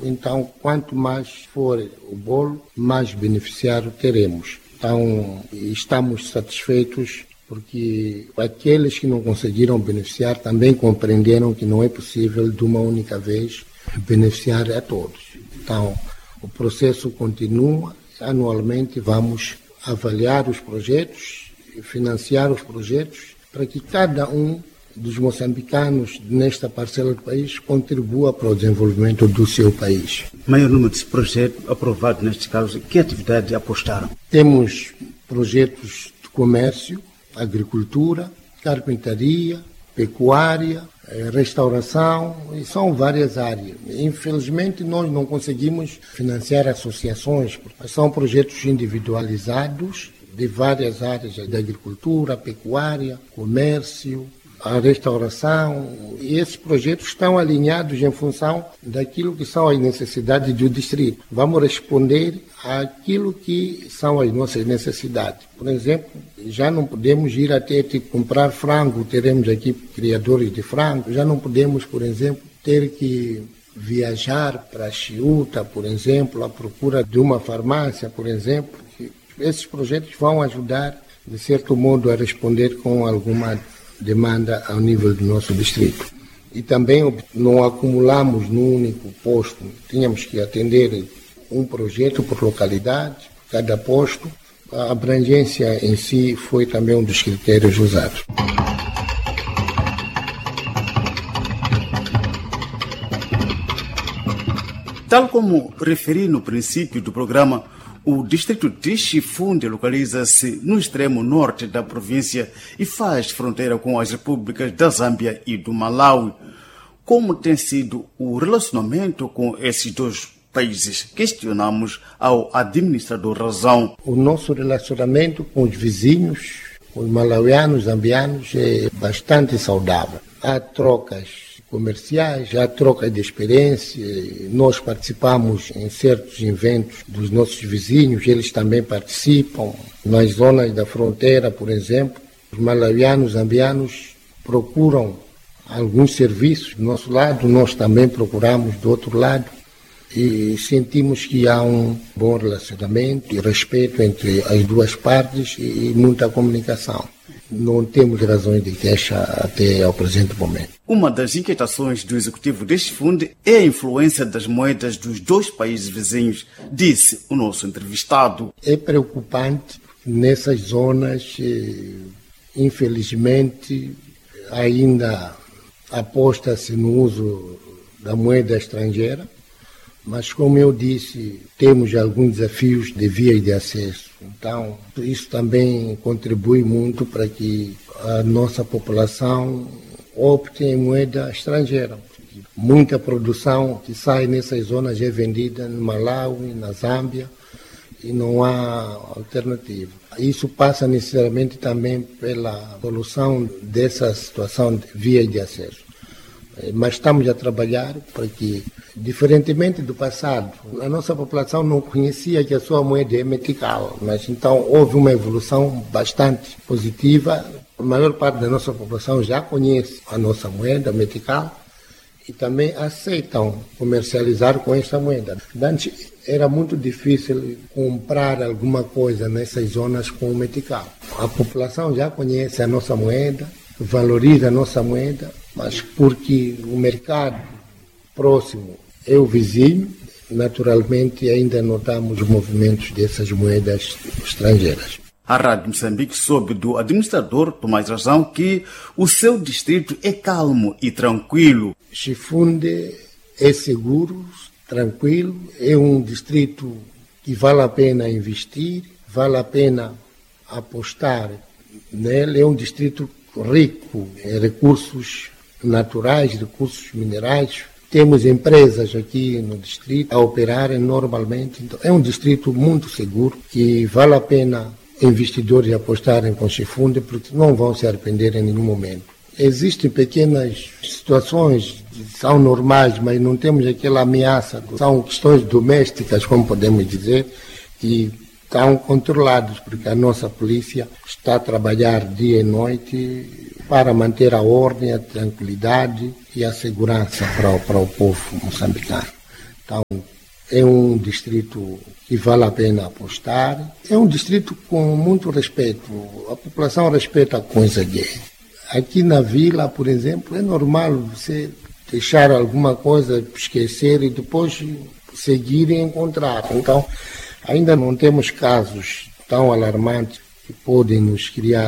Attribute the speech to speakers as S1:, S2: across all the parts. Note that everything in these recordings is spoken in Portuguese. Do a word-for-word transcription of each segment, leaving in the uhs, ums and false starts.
S1: então quanto mais for o bolo, mais beneficiário teremos. Então estamos satisfeitos porque aqueles que não conseguiram beneficiar também compreenderam que não é possível de uma única vez beneficiar a todos. Então o processo continua, anualmente vamos avaliar os projetos, financiar os projetos para que cada um dos moçambicanos nesta parcela do país contribua para o desenvolvimento do seu país.
S2: Maior número de projetos aprovados neste caso, que atividade apostaram?
S1: Temos projetos de comércio, agricultura, carpintaria, pecuária, restauração, e são várias áreas. Infelizmente nós não conseguimos financiar associações, porque são projetos individualizados de várias áreas da agricultura, pecuária, comércio, a restauração, e esses projetos estão alinhados em função daquilo que são as necessidades do distrito. Vamos responder àquilo que são as nossas necessidades. Por exemplo, já não podemos ir até tipo, comprar frango, teremos aqui criadores de frango, já não podemos, por exemplo, ter que viajar para Chiuta, por exemplo, à procura de uma farmácia, por exemplo. Esses projetos vão ajudar, de certo modo, a responder com alguma demanda ao nível do nosso distrito. E também não acumulamos num único posto, tínhamos que atender um projeto por localidade, cada posto. A abrangência em si foi também um dos critérios usados.
S2: Tal como referi no princípio do programa, o distrito de Chifunde localiza-se no extremo norte da província e faz fronteira com as repúblicas da Zâmbia e do Malawi. Como tem sido o relacionamento com esses dois países? Questionamos ao administrador Razão.
S1: O nosso relacionamento com os vizinhos, com os malauianos, zambianos, é bastante saudável. Há trocas comerciais, há troca de experiência, nós participamos em certos eventos dos nossos vizinhos, eles também participam. Nas zonas da fronteira, por exemplo, os malauianos, zambianos procuram alguns serviços do nosso lado, nós também procuramos do outro lado e sentimos que há um bom relacionamento e respeito entre as duas partes e muita comunicação. Não temos razões de queixa até ao presente momento.
S2: Uma das inquietações do executivo deste fundo é a influência das moedas dos dois países vizinhos, disse o nosso entrevistado.
S1: É preocupante, nessas zonas, infelizmente, ainda aposta-se no uso da moeda estrangeira, mas, como eu disse, temos alguns desafios de vias de acesso. Então, isso também contribui muito para que a nossa população opte em moeda estrangeira. Muita produção que sai nessas zonas é vendida no Malawi, na Zâmbia, e não há alternativa. Isso passa necessariamente também pela solução dessa situação de vias de acesso. Mas estamos a trabalhar para que, diferentemente do passado, a nossa população não conhecia que a sua moeda é metical, mas então houve uma evolução bastante positiva. A maior parte da nossa população já conhece a nossa moeda metical e também aceitam comercializar com essa moeda. Antes era muito difícil comprar alguma coisa nessas zonas com o metical. A população já conhece a nossa moeda, valoriza a nossa moeda, mas porque o mercado próximo é o vizinho, naturalmente ainda notamos os movimentos dessas moedas estrangeiras.
S2: A Rádio Moçambique soube do administrador Tomás Razão que o seu distrito é calmo e tranquilo.
S1: Chifunde é seguro, tranquilo, é um distrito que vale a pena investir, vale a pena apostar nele, é um distrito rico em recursos naturais, recursos minerais. Temos empresas aqui no distrito a operarem normalmente. Então, é um distrito muito seguro que vale a pena investidores apostarem com Chifunde porque não vão se arrepender em nenhum momento. Existem pequenas situações que são normais, mas não temos aquela ameaça. São questões domésticas, como podemos dizer, que estão controlados, porque a nossa polícia está a trabalhar dia e noite para manter a ordem, a tranquilidade e a segurança para o, para o povo moçambicano. Então, é um distrito que vale a pena apostar. É um distrito com muito respeito. A população respeita a coisa gay. Aqui na vila, por exemplo, é normal você deixar alguma coisa, esquecer e depois seguir e encontrar. Então, ainda não temos casos tão alarmantes que podem nos criar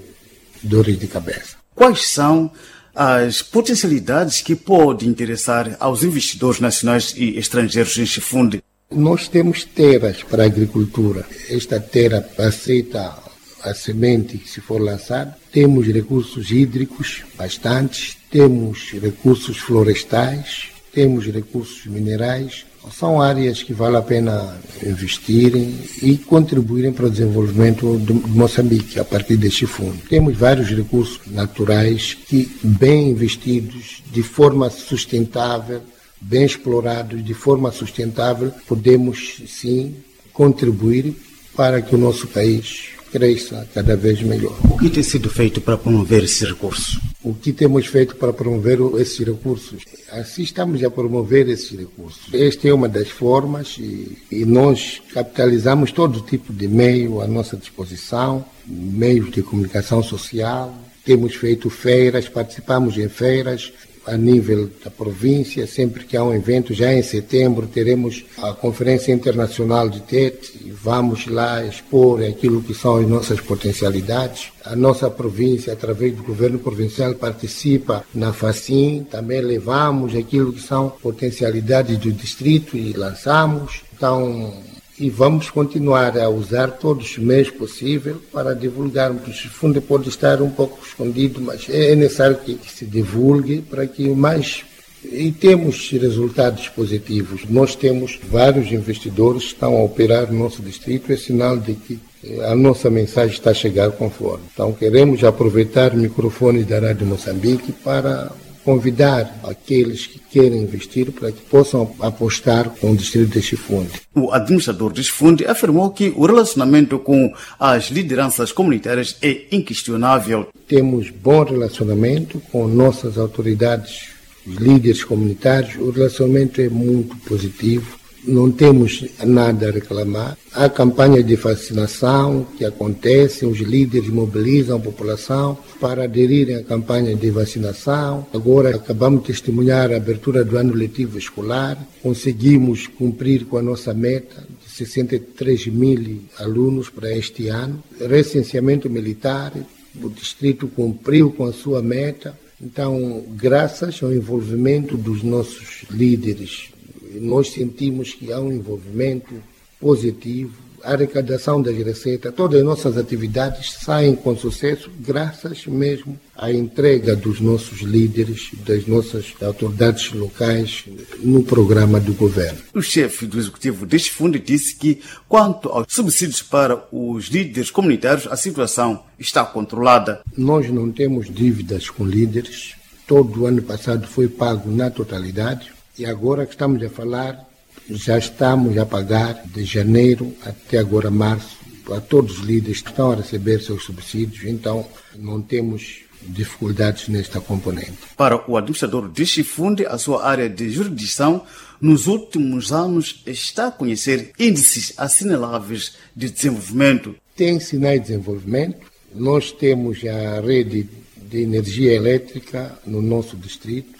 S1: dores de cabeça.
S2: Quais são as potencialidades que podem interessar aos investidores nacionais e estrangeiros em Chifunde?
S1: Nós temos terras para a agricultura. Esta terra aceita a semente que se for lançada. Temos recursos hídricos bastantes, temos recursos florestais, temos recursos minerais. São áreas que vale a pena investirem e contribuírem para o desenvolvimento de Moçambique a partir deste fundo. Temos vários recursos naturais que, bem investidos, de forma sustentável, bem explorados, de forma sustentável, podemos sim contribuir para que o nosso país cresça cada vez melhor.
S2: O que tem sido feito para promover esses recursos?
S1: O que temos feito para promover esses recursos? Assim estamos a promover esses recursos. Esta é uma das formas e, e nós capitalizamos todo tipo de meio à nossa disposição, meios de comunicação social, temos feito feiras, participamos em feiras a nível da província, sempre que há um evento, já em setembro teremos a Conferência Internacional de Tete e vamos lá expor aquilo que são as nossas potencialidades. A nossa província, através do governo provincial, participa na FACIM, também levamos aquilo que são potencialidades do distrito e lançamos. Então, e vamos continuar a usar todos os meios possíveis para divulgarmos. O fundo pode estar um pouco escondido, mas é necessário que se divulgue para que mais... E temos resultados positivos. Nós temos vários investidores que estão a operar no nosso distrito, é sinal de que a nossa mensagem está a chegar conforme. Então queremos aproveitar o microfone da Rádio Moçambique para convidar aqueles que querem investir para que possam apostar com o distrito de Chifunde.
S2: O administrador de Chifunde afirmou que o relacionamento com as lideranças comunitárias é inquestionável.
S1: Temos bom relacionamento com nossas autoridades, os líderes comunitários. O relacionamento é muito positivo. Não temos nada a reclamar. Há campanhas de vacinação que acontecem, os líderes mobilizam a população para aderirem à campanha de vacinação. Agora acabamos de testemunhar a abertura do ano letivo escolar. Conseguimos cumprir com a nossa meta de sessenta e três mil alunos para este ano. Recenseamento militar, o distrito cumpriu com a sua meta. Então, graças ao envolvimento dos nossos líderes, nós sentimos que há um envolvimento positivo, a arrecadação das receitas, todas as nossas atividades saem com sucesso, graças mesmo à entrega dos nossos líderes, das nossas autoridades locais no programa do governo.
S2: O chefe do executivo deste fundo disse que, quanto aos subsídios para os líderes comunitários, a situação está controlada.
S1: Nós não temos dívidas com líderes, todo o ano passado foi pago na totalidade. E agora que estamos a falar, já estamos a pagar de janeiro até agora março a todos os líderes que estão a receber seus subsídios, então não temos dificuldades nesta componente.
S2: Para o administrador de Chifunde, a sua área de jurisdição nos últimos anos está a conhecer índices assinaláveis de desenvolvimento.
S1: Tem sinais de desenvolvimento. Nós temos a rede de energia elétrica no nosso distrito,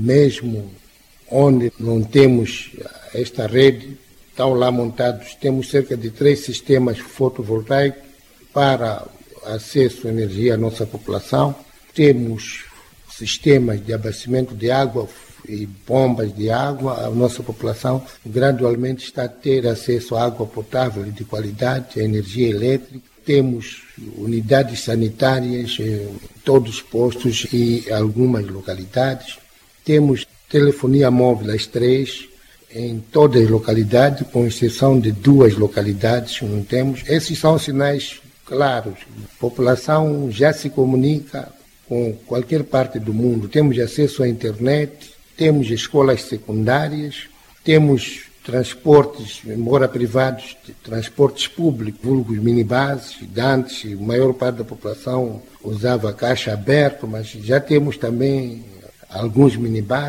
S1: mesmo onde não temos esta rede, estão lá montados, temos cerca de três sistemas fotovoltaicos para acesso à energia à nossa população, temos sistemas de abastecimento de água e bombas de água, a nossa população gradualmente está a ter acesso à água potável e de qualidade, à energia elétrica, temos unidades sanitárias em todos os postos e algumas localidades, temos telefonia móvel às três, em todas as localidades, com exceção de duas localidades que não temos. Esses são sinais claros. A população já se comunica com qualquer parte do mundo. Temos acesso à internet, temos escolas secundárias, temos transportes, embora privados, transportes públicos, vulgos minibases. Antes, a maior parte da população usava caixa aberta, mas já temos também alguns minibases.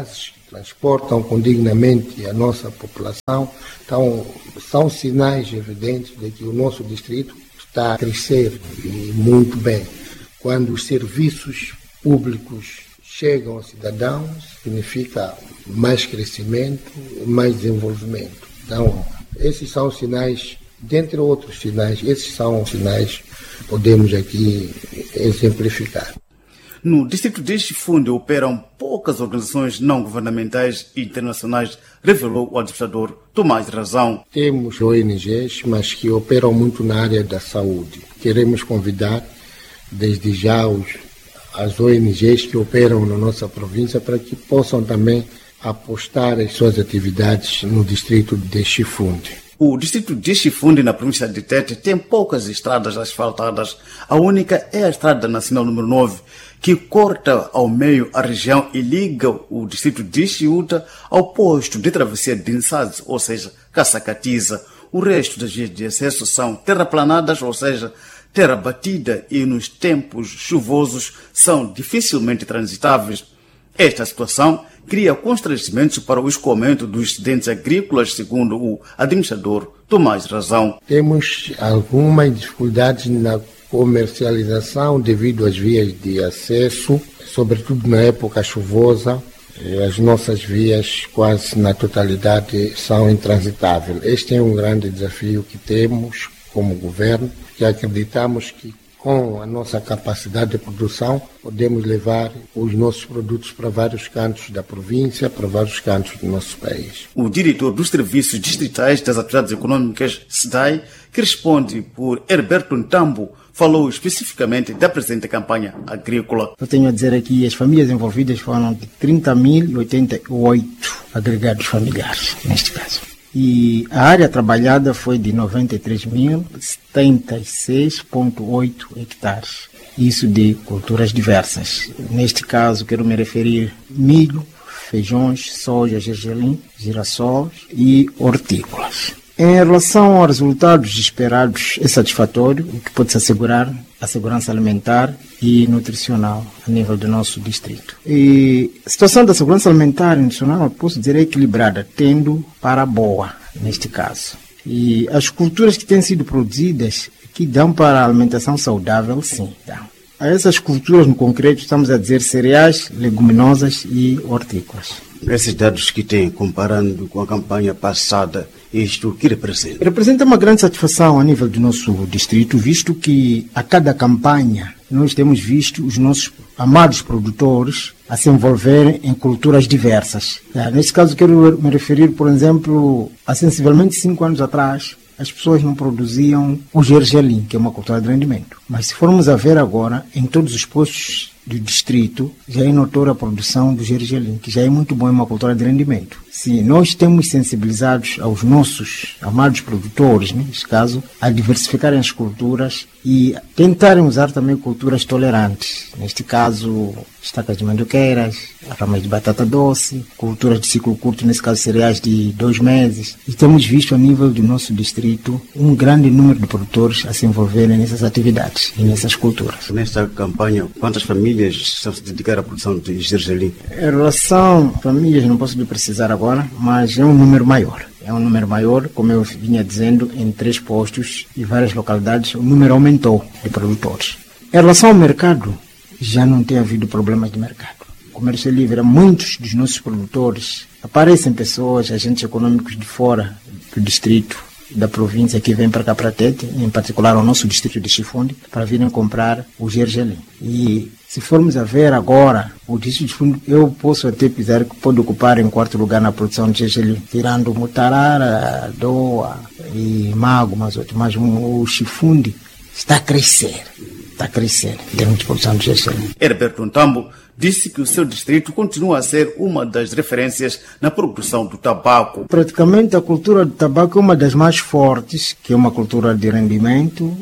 S1: transportam condignamente a nossa população. Então, são sinais evidentes de que o nosso distrito está a crescer e muito bem. Quando os serviços públicos chegam aos cidadãos, significa mais crescimento, mais desenvolvimento. Então, esses são sinais, dentre outros sinais, esses são sinais que podemos aqui exemplificar.
S2: No distrito de Chifunda operam poucas organizações não governamentais e internacionais, revelou o administrador Tomás Razão.
S1: Temos O N Gs, mas que operam muito na área da saúde. Queremos convidar, desde já, os, as O N Gs que operam na nossa província para que possam também apostar as suas atividades no distrito de Chifunda.
S2: O distrito de Chifunda, na província de Tete, tem poucas estradas asfaltadas. A única é a Estrada Nacional número nove, que corta ao meio a região e liga o distrito de Chiuta ao posto de travessia de Nsaz, ou seja, Caçacatiza. O resto das vias de acesso são terraplanadas, ou seja, terra batida, e nos tempos chuvosos são dificilmente transitáveis. Esta situação cria constrangimentos para o escoamento dos excedentes agrícolas, segundo o administrador Tomás Razão.
S1: Temos algumas dificuldades na comercialização devido às vias de acesso, sobretudo na época chuvosa. As nossas vias quase na totalidade são intransitáveis. Este é um grande desafio que temos como governo, que acreditamos que com a nossa capacidade de produção podemos levar os nossos produtos para vários cantos da província, para vários cantos do nosso país.
S2: O diretor dos Serviços Distritais das Atividades Econômicas, S D A I, que responde por Herberto Ntambo, falou especificamente da presente campanha agrícola.
S3: Eu tenho a dizer aqui, as famílias envolvidas foram de trinta mil e oitenta e oito agregados familiares, neste caso. E a área trabalhada foi de noventa e três mil setenta e seis vírgula oito hectares. Isso de culturas diversas. Neste caso, quero me referir milho, feijões, soja, gergelim, girassóis e hortícolas. Em relação aos resultados esperados, é satisfatório, o que pode-se assegurar a segurança alimentar e nutricional a nível do nosso distrito. E a situação da segurança alimentar e nutricional, posso dizer, é equilibrada, tendo para boa, neste caso. E as culturas que têm sido produzidas, que dão para a alimentação saudável, sim, dão. A essas culturas, no concreto, estamos a dizer cereais, leguminosas e hortícolas.
S4: Esses dados que tem, comparando com a campanha passada, isto o que representa?
S3: Representa uma grande satisfação a nível do nosso distrito, visto que a cada campanha nós temos visto os nossos amados produtores a se envolverem em culturas diversas. Neste caso, quero me referir, por exemplo, a sensivelmente cinco anos atrás, as pessoas não produziam o gergelim, que é uma cultura de rendimento. Mas se formos a ver agora, em todos os postos do distrito, já é notória a produção do gergelim, que já é muito bom em uma cultura de rendimento. Se nós temos sensibilizados aos nossos amados produtores, né, neste caso, a diversificarem as culturas e tentarem usar também culturas tolerantes. Neste caso, estacas de mandioqueiras, ramas de batata doce, culturas de ciclo curto, nesse caso cereais de dois meses. E temos visto a nível do nosso distrito um grande número de produtores a se envolverem nessas atividades e nessas culturas.
S4: Nesta campanha, quantas famílias estão se dedicar à produção de gergelim?
S3: Em relação a famílias, não posso lhe precisar agora, mas é um número maior. É um número maior, como eu vinha dizendo, em três postos e várias localidades, o número aumentou de produtores. Em relação ao mercado, já não tem havido problemas de mercado. O comércio é livre, muitos dos nossos produtores, aparecem pessoas, agentes econômicos de fora do distrito, da província, que vêm para cá para Tete, em particular ao nosso distrito de Chifunda, para virem comprar o gergelim. E se formos a ver agora, o distrito de Chifunda, eu posso até pisar que pode ocupar em quarto lugar na produção de gergelim, tirando Mutarara, Doa e Mago, mas, outro, mas o Chifunda está a crescer, está a crescer em termos de produção de gergelim.
S2: Herberto Ntambo disse que o seu distrito continua a ser uma das referências na produção do tabaco.
S3: Praticamente a cultura do tabaco é uma das mais fortes, que é uma cultura de rendimento,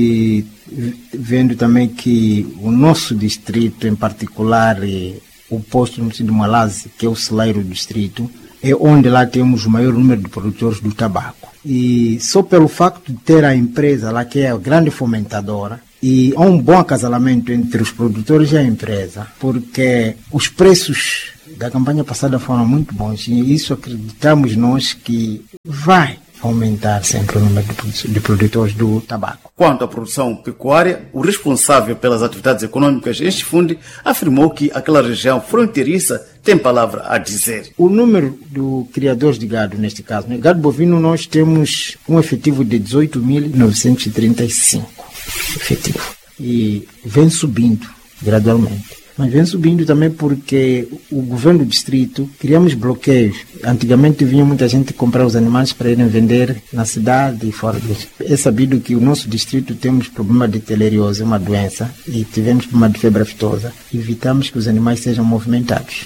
S3: e vendo também que o nosso distrito, em particular, o posto de Malazi, que é o celeiro do distrito, é onde lá temos o maior número de produtores do tabaco. E só pelo facto de ter a empresa lá, que é a grande fomentadora, e há um bom acasalamento entre os produtores e a empresa, porque os preços da campanha passada foram muito bons e isso acreditamos nós que vai aumentar sempre o número de produtores do tabaco.
S2: Quanto à produção pecuária, o responsável pelas atividades econômicas em Chifunde afirmou que aquela região fronteiriça tem palavra a dizer.
S3: O número de criadores de gado, neste caso, né? Gado bovino, nós temos um efetivo de dezoito mil novecentos e trinta e cinco efetivo e vem subindo gradualmente. Mas vem subindo também porque o governo do distrito criamos bloqueios. Antigamente vinha muita gente comprar os animais para irem vender na cidade e fora disso. É sabido que o nosso distrito temos problema de teleriose, uma doença, e tivemos problema de febre aftosa. Evitamos que os animais sejam movimentados.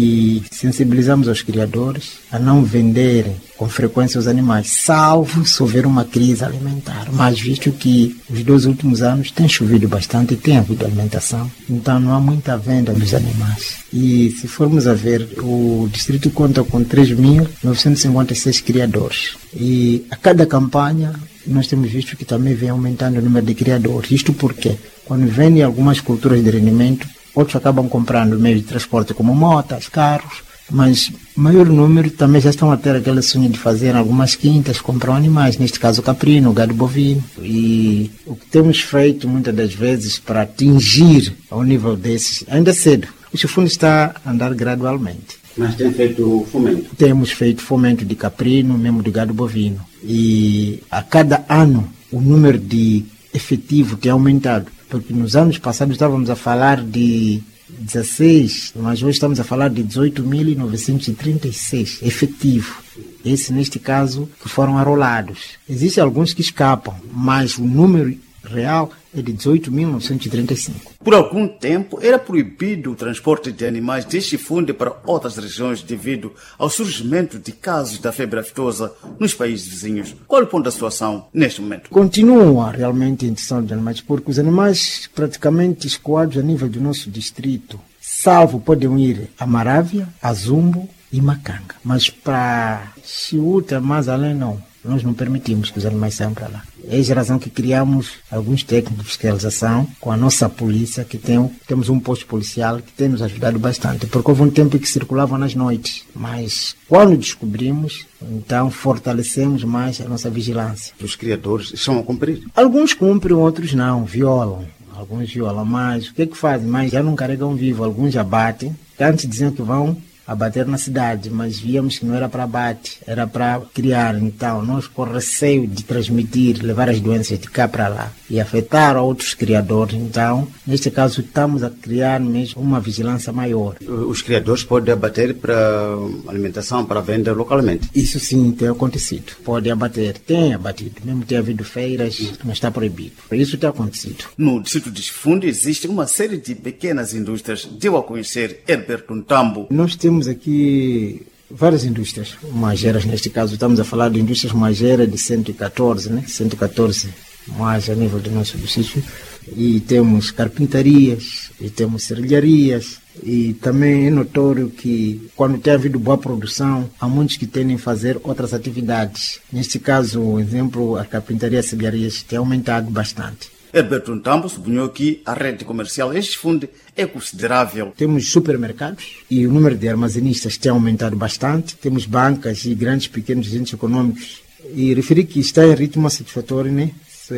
S3: E sensibilizamos os criadores a não venderem com frequência os animais, salvo se houver uma crise alimentar. Mas visto que os dois últimos anos tem chovido bastante e tem havido alimentação, então não há muita venda dos animais. E se formos a ver, o distrito conta com três mil novecentos e cinquenta e seis criadores. E a cada campanha nós temos visto que também vem aumentando o número de criadores. Isto porque quando vendem algumas culturas de rendimento, outros acabam comprando meios de transporte como motas, carros, mas o maior número também já estão a ter aquele sonho de fazer algumas quintas, comprar animais, neste caso caprino, gado bovino. E o que temos feito muitas das vezes para atingir ao nível desses, ainda é cedo, o Chifunde está a andar gradualmente.
S4: Mas tem feito fomento?
S3: Temos feito fomento de caprino, mesmo de gado bovino. E a cada ano o número de efetivo tem aumentado. Porque nos anos passados estávamos a falar de dezesseis, mas hoje estamos a falar de dezoito mil novecentos e trinta e seis efetivo. Esse, neste caso, que foram arrolados. Existem alguns que escapam, mas o número real é de dezoito mil novecentos e trinta e cinco.
S2: Por algum tempo, era proibido o transporte de animais de Chifunde para outras regiões devido ao surgimento de casos da febre aftosa nos países vizinhos. Qual é o ponto da situação neste momento?
S3: Continua realmente a introdução de animais, porque os animais praticamente escoados a nível do nosso distrito, salvo podem ir a Marávia, a Zumbo e Macanga. Mas para Chiuta, mais além não. Nós não permitimos que os animais saiam para lá. É a razão que criamos alguns técnicos de fiscalização com a nossa polícia, que tem, temos um posto policial que tem nos ajudado bastante, porque houve um tempo que circulavam nas noites. Mas quando descobrimos, então fortalecemos mais a nossa vigilância.
S4: Os criadores são a cumprir?
S3: Alguns cumprem, outros não, violam. Alguns violam, mas o que é que fazem? Mas já não carregam vivo, alguns abatem. Antes diziam que vão abater na cidade, mas víamos que não era para abate, era para criar. Então, nós com receio de transmitir, levar as doenças de cá para lá e afetar outros criadores, então, neste caso, estamos a criar mesmo uma vigilância maior.
S4: Os criadores podem abater para alimentação, para venda localmente?
S3: Isso sim tem acontecido. Pode abater, tem abatido, mesmo tem havido feiras, não está proibido. Isso tem acontecido.
S2: No distrito de Chifunde existe uma série de pequenas indústrias. Deu a conhecer Herberto Ntambo.
S3: Nós temos Temos aqui várias indústrias mageiras, neste caso estamos a falar de indústrias mageiras de cento e catorze, né? cento e catorze mais a nível do nosso distrito, e temos carpintarias, e temos serralharias, e também é notório que quando tem havido boa produção, há muitos que tendem a fazer outras atividades. Neste caso, o exemplo, a carpintaria e as serralharias tem aumentado bastante.
S2: Herberto Ntambo sublinhou que a rede comercial em Chifunde é considerável.
S3: Temos supermercados e o número de armazenistas tem aumentado bastante. Temos bancas e grandes e pequenos agentes econômicos. E referi que está em ritmo satisfatório, né?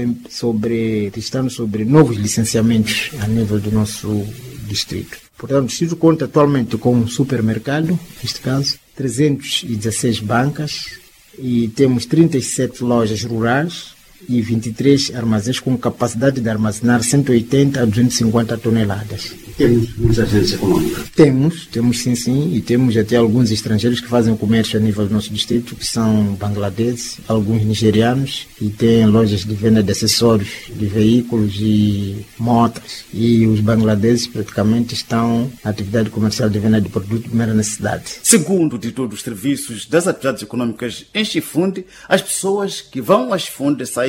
S3: Sobre, testando sobre novos licenciamentos a nível do nosso distrito. Portanto, o distrito conta atualmente com um supermercado, neste caso, trezentas e dezesseis bancas e temos trinta e sete lojas rurais e vinte e três armazéns com capacidade de armazenar cento e oitenta a duzentas e cinquenta toneladas.
S4: Temos muitos agentes econômicos?
S3: Temos, temos sim, sim, e temos até alguns estrangeiros que fazem comércio a nível do nosso distrito, que são bangladeses, alguns nigerianos, e têm lojas de venda de acessórios, de veículos e motas. E os bangladeses praticamente estão na atividade comercial de venda de produtos de primeira necessidade.
S2: Segundo o diretor dos serviços das atividades econômicas em Chifunde, as pessoas que vão a Chifunde sair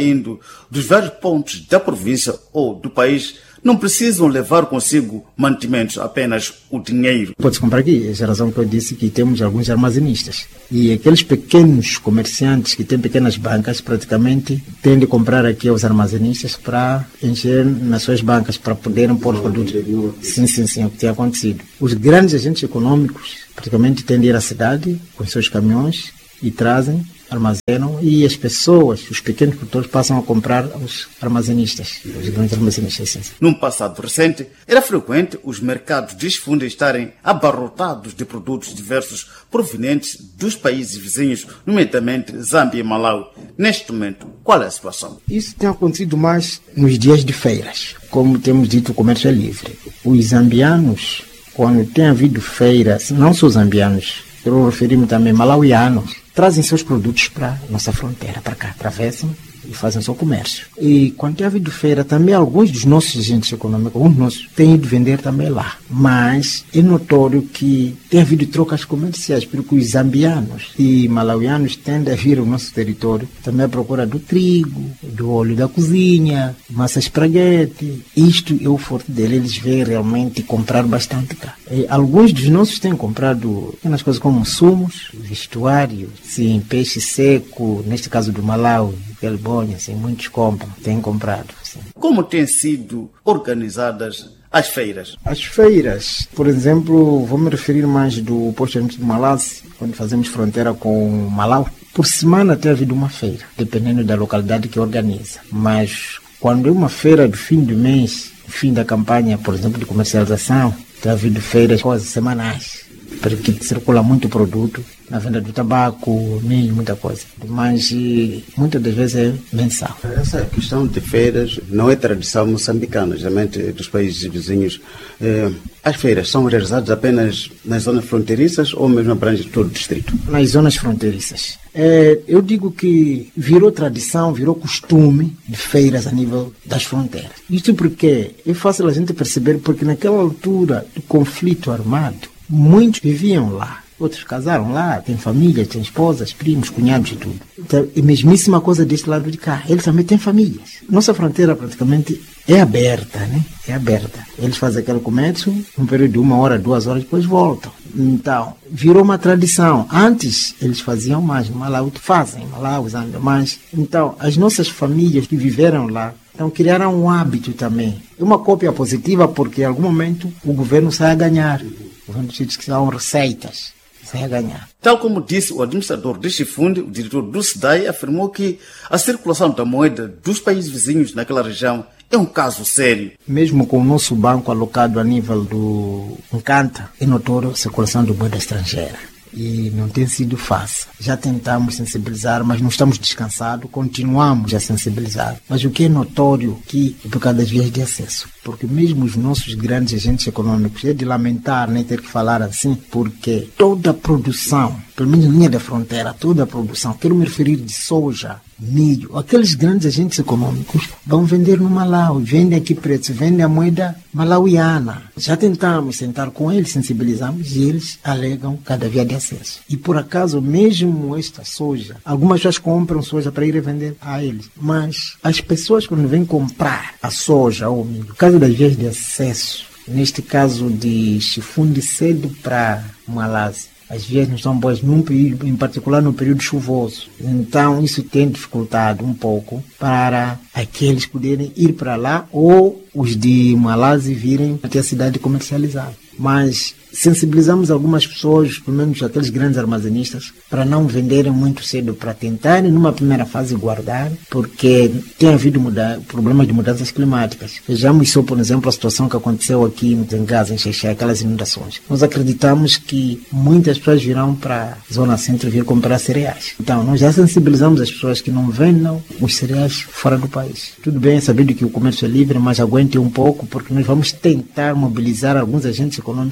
S2: saindo dos vários pontos da província ou do país não precisam levar consigo mantimentos, apenas o dinheiro.
S3: Pode-se comprar aqui, essa é a razão que eu disse que temos alguns armazenistas. E aqueles pequenos comerciantes que têm pequenas bancas, praticamente, têm de comprar aqui aos armazenistas para encher nas suas bancas, para poderem pôr os produtos. Sim, sim, sim, é o que tem acontecido. Os grandes agentes econômicos, praticamente, têm de ir à cidade com os seus caminhões e trazem, armazenam, e as pessoas, os pequenos produtores, passam a comprar aos armazenistas, os grandes armazenistas. Sim, sim.
S2: Num passado recente, era frequente os mercados de fundos estarem abarrotados de produtos diversos provenientes dos países vizinhos, nomeadamente Zâmbia e Malawi. Neste momento, qual é a situação?
S3: Isso tem acontecido mais nos dias de feiras. Como temos dito, o comércio é livre. Os zambianos, quando tem havido feiras, não só os zambianos, eu referi-me também malauianos, trazem seus produtos para a nossa fronteira, para cá, atravessam e fazem seu comércio. E quando tem havido feira, também alguns dos nossos agentes econômicos, alguns nossos, têm ido vender também lá. Mas é notório que tem havido trocas comerciais, porque os zambianos e malauianos tendem a vir ao nosso território também à procura do trigo, do óleo da cozinha, massa espraguete. Isto é o forte dele, eles vêm realmente comprar bastante cá. E alguns dos nossos têm comprado pequenas coisas como sumos, vestuário, sim, peixe seco, neste caso do Malawi, Belbônia, assim, muitos compram, têm comprado. Sim.
S2: Como têm sido organizadas as feiras?
S3: As feiras, por exemplo, vou me referir mais do posto de Malawi, quando fazemos fronteira com Malawi. Por semana tem havido uma feira, dependendo da localidade que organiza. Mas quando é uma feira do fim do mês, fim da campanha, por exemplo, de comercialização, tem havido feiras quase semanais, porque circula muito produto na venda do tabaco, milho, muita coisa. Mas muitas das vezes é mensal.
S4: Essa questão de feiras não é tradição moçambicana, geralmente dos países vizinhos. Eh, as feiras são realizadas apenas nas zonas fronteiriças ou mesmo abrange todo o distrito?
S3: Nas zonas fronteiriças. É, eu digo que virou tradição, virou costume de feiras a nível das fronteiras. Isto porque é fácil a gente perceber, porque naquela altura do conflito armado, muitos viviam lá. Outros casaram lá, têm família, têm esposas, primos, cunhados e tudo. Então, é a mesmíssima coisa deste lado de cá. Eles também têm famílias. Nossa fronteira praticamente é aberta, né? É aberta. Eles fazem aquele comércio, um período de uma hora, duas horas, depois voltam. Então, virou uma tradição. Antes, eles faziam mais. No Malawi fazem, Malawi, Zâmbia, mas... Então, as nossas famílias que viveram lá, então criaram um hábito também. É uma cópia positiva porque, em algum momento, o governo sai a ganhar. O governo diz que são receitas. Sai a ganhar.
S2: Tal como disse o administrador deste fundo, o diretor do S D A I afirmou que a circulação da moeda dos países vizinhos naquela região é um caso sério.
S3: Mesmo com o nosso banco alocado a nível do Encanta, é notório a circulação de moeda estrangeira. E não tem sido fácil. Já tentamos sensibilizar, mas não estamos descansados, continuamos a sensibilizar. Mas o que é notório aqui é por causa das vias de acesso. Porque mesmo os nossos grandes agentes econômicos, é de lamentar nem ter que falar assim, porque toda a produção, pelo menos na linha da fronteira, toda a produção, quero me referir de soja, milho, aqueles grandes agentes econômicos vão vender no Malawi, vendem aqui preço, vendem a moeda malauiana. Já tentamos sentar com eles, sensibilizamos e eles alegam cada via de acesso. E por acaso, mesmo esta soja, algumas pessoas compram soja para ir vender a eles, mas as pessoas quando vêm comprar a soja ou o milho, no caso das vias de acesso, neste caso de Chifundi cedo para Malawi, as vias não são boas, num período, em particular no período chuvoso. Então, isso tem dificultado um pouco para aqueles poderem ir para lá ou os de Malawi virem até a cidade comercializar. Mas sensibilizamos algumas pessoas, pelo menos aqueles grandes armazenistas, para não venderem muito cedo, para tentarem, numa primeira fase, guardar, porque tem havido muda- problemas de mudanças climáticas. Vejamos só, por exemplo, a situação que aconteceu aqui em Tengaza, em Xexé, aquelas inundações. Nós acreditamos que muitas pessoas virão para a zona centro vir comprar cereais. Então, nós já sensibilizamos as pessoas que não vendam os cereais fora do país. Tudo bem, é sabido que o comércio é livre, mas aguente um pouco, porque nós vamos tentar mobilizar alguns agentes econômicos da cidade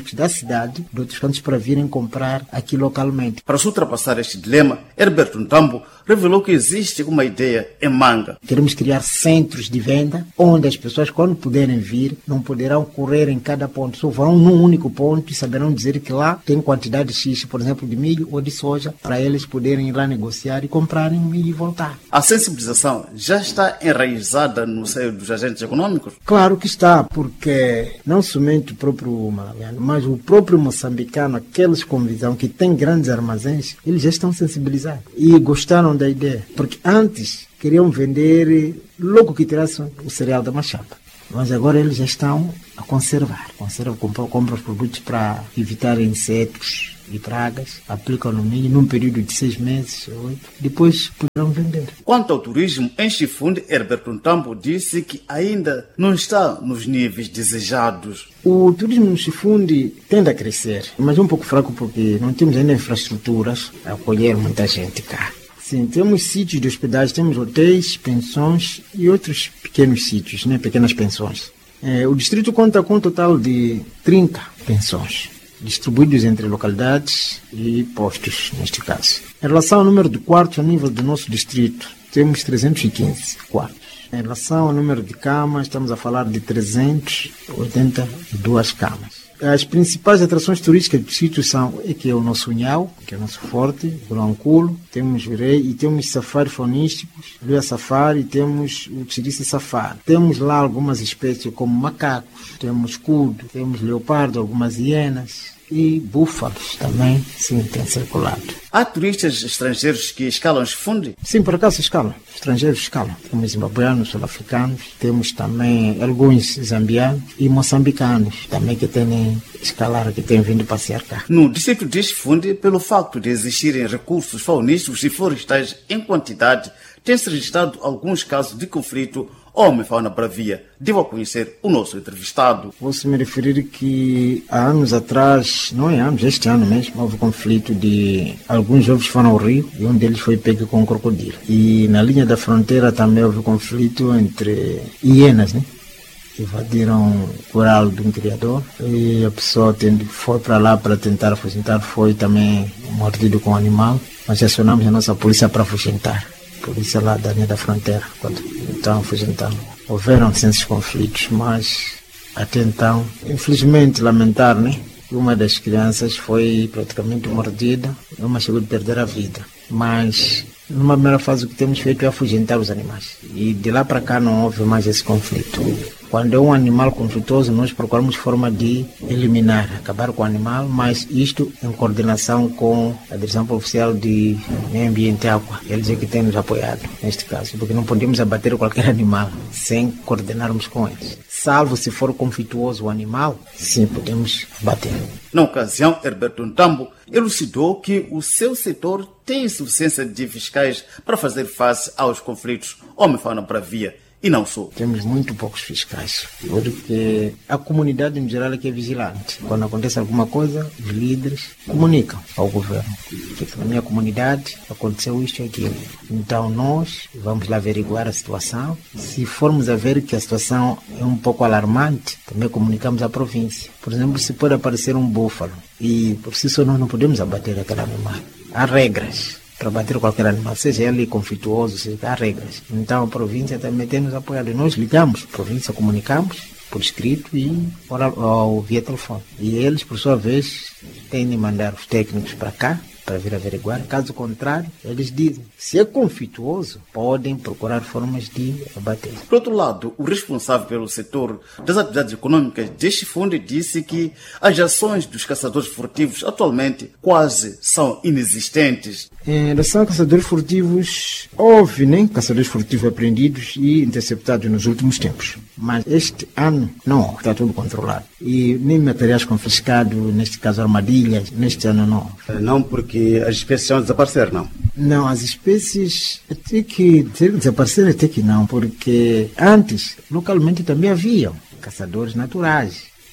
S3: cidade de outros cantos para virem comprar aqui localmente.
S2: Para se ultrapassar este dilema, Herberto Ntambo revelou que existe uma ideia em Manga.
S3: Queremos criar centros de venda onde as pessoas, quando puderem vir, não poderão correr em cada ponto, só vão num único ponto e saberão dizer que lá tem quantidade X, por exemplo, de milho ou de soja, para eles poderem ir lá negociar e comprarem milho e voltar.
S2: A sensibilização já está enraizada no seio dos agentes econômicos?
S3: Claro que está, porque não somente o próprio malawiano, mas o próprio moçambicano, aqueles com visão que têm grandes armazéns, eles já estão sensibilizados e gostaram da ideia, porque antes queriam vender logo que tirassem o cereal da machapa. Mas agora eles já estão a conservar. Conservam, compram, compram os produtos para evitar insetos e pragas, aplicam no milho num período de seis meses, oito, depois poderão vender.
S2: Quanto ao turismo em Chifunde, Herberto Ntambo disse que ainda não está nos níveis desejados.
S3: O turismo no Chifunde tende a crescer, mas é um pouco fraco porque não temos ainda infraestruturas a acolher muita gente cá. Sim, temos sítios de hospedagem, temos hotéis, pensões e outros pequenos sítios, né, pequenas pensões. É, o distrito conta com um total de trinta pensões, distribuídos entre localidades e postos, neste caso. Em relação ao número de quartos a nível do nosso distrito, temos trezentos e quinze quartos. Em relação ao número de camas, estamos a falar de trezentas e oitenta e duas camas. As principais atrações turísticas do sítio são aqui é o nosso Unhau, que é o nosso forte, o Anculo, temos o Rei e temos safari faunísticos, Lua Safari e temos o Tsirice Safari. Temos lá algumas espécies como macacos, temos cudo, temos leopardo, algumas hienas e búfalos também, sim, tem circulado.
S2: Há turistas estrangeiros que escalam Chifunde?
S3: Sim, por acaso escalam. Estrangeiros escalam. Temos zimbabueanos, sul-africanos, temos também alguns zambianos e moçambicanos também que têm escalar, que têm vindo passear cá.
S2: No distrito de Chifunde, pelo facto de existirem recursos faunísticos e florestais em quantidade, tem-se registrado alguns casos de conflito homem-fauna-bravia. Devo conhecer o nosso entrevistado.
S3: Posso me referir que há anos atrás, não é anos, este ano mesmo, houve conflito de alguns jovens foram ao rio e um deles foi pego com um crocodilo. E na linha da fronteira também houve conflito entre hienas, né? Invadiram o curral de um criador e a pessoa tende, foi para lá para tentar afugentar, foi também mordido com o animal. Nós acionamos a nossa polícia para afugentar. Polícia lá da linha da fronteira, quando então afugentando. Houveram esses conflitos, mas até então, infelizmente, lamentar, né? Uma das crianças foi praticamente mordida, uma chegou a perder a vida. Mas, numa primeira fase, o que temos feito é afugentar os animais. E de lá para cá não houve mais esse conflito. Quando é um animal conflituoso, nós procuramos forma de eliminar, acabar com o animal, mas isto em coordenação com a Direção Oficial de Meio Ambiente e Água. Eles é que têm nos apoiado neste caso, porque não podemos abater qualquer animal sem coordenarmos com eles. Salvo se for conflituoso o animal, sim, podemos abater.
S2: Na ocasião, Herberto Ntambo elucidou que o seu setor tem insuficiência de fiscais para fazer face aos conflitos homem-fauna-bravia. E não só.
S3: Temos muito poucos fiscais, porque a comunidade em geral é que é vigilante. Quando acontece alguma coisa, os líderes comunicam ao governo. Porque na minha comunidade aconteceu isto e aquilo. Então nós vamos lá averiguar a situação. Se formos a ver que a situação é um pouco alarmante, também comunicamos à província. Por exemplo, se pode aparecer um búfalo e por si só nós não podemos abater aquele animal. Há regras para bater qualquer animal, seja ele conflituoso, seja, há regras. Então a província também tem nos apoiado. Nós ligamos, a província comunicamos por escrito e oral, ou via telefone. E eles, por sua vez, têm de mandar os técnicos para cá, para vir averiguar. Caso contrário, eles dizem, se é conflituoso, podem procurar formas de abater.
S2: Por outro lado, o responsável pelo setor das atividades econômicas de Chifunde disse que as ações dos caçadores furtivos atualmente quase são inexistentes.
S3: Em relação a caçadores furtivos, houve nem caçadores furtivos apreendidos e interceptados nos últimos tempos. Mas este ano, não, está tudo controlado. E nem materiais confiscados, neste caso armadilhas, neste ano não.
S4: Não porque as espécies vão desaparecer, não?
S3: Não, as espécies até que desaparecer até que não, porque antes, localmente também haviam caçadores naturais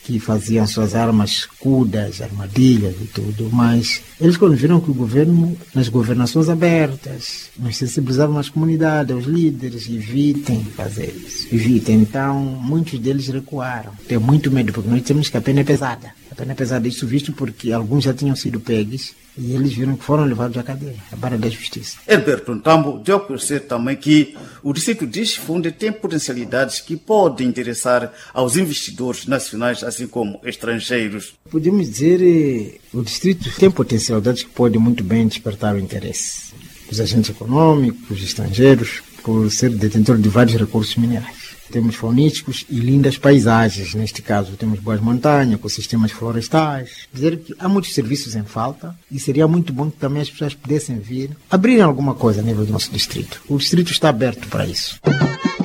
S3: que faziam suas armas escudas, armadilhas e tudo, mas eles quando viram que o governo, nas governações abertas, nós sensibilizavam as comunidades, os líderes, evitem fazer isso, evitem. Então, muitos deles recuaram. Tenho muito medo, porque nós temos que a pena é pesada. A pena é pesada, isso visto porque alguns já tinham sido pegos e eles viram que foram levados à cadeia, à barra da justiça.
S2: Herberto Ntambo deu a conhecer também que o distrito de Chifunde tem potencialidades que podem interessar aos investidores nacionais, assim como estrangeiros.
S3: Podemos dizer que o distrito tem potencialidades que podem muito bem despertar o interesse dos agentes econômicos, estrangeiros, por ser detentor de vários recursos minerais. Temos faunísticos e lindas paisagens, neste caso temos boas montanhas, ecossistemas florestais. Dizer que há muitos serviços em falta e seria muito bom que também as pessoas pudessem vir abrirem alguma coisa a nível do nosso distrito. O distrito está aberto para isso.